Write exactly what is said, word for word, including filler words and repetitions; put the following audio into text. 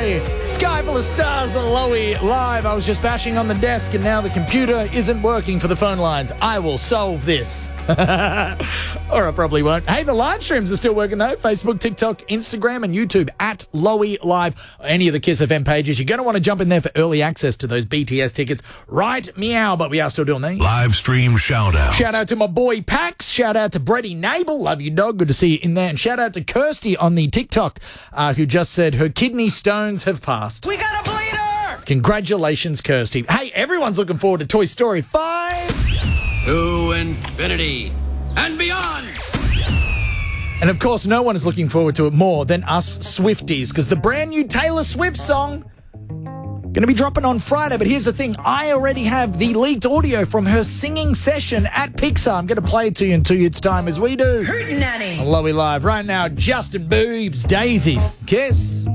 Friday. Sky full of stars at Lowy Live. I was just bashing on the desk and now the computer isn't working for the phone lines. I will solve this. Or I probably won't. Hey, the live streams are still working though. Facebook, TikTok, Instagram and YouTube at Lowy Live. Any of the Kiss F M pages. You're going to want to jump in there for early access to those B T S tickets. Right, meow, but we are still doing these. Live stream shout out. Shout out to my boy Pax. Shout out to Brady Nabel. Love you, dog. Good to see you in there. And shout out to Kirsty on the TikTok uh, who just said her kidney stones have passed. We got a bleeder! Congratulations, Kirsty. Hey, everyone's looking forward to Toy Story five. To infinity and beyond. And of course, no one is looking forward to it more than us Swifties, because the brand new Taylor Swift song going to be dropping on Friday. But here's the thing. I already have the leaked audio from her singing session at Pixar. I'm going to play it to you in two years' time as we do. Hurtin' Nanny. On Lowy Live right now, Justin Biebs, Daisies. Kiss.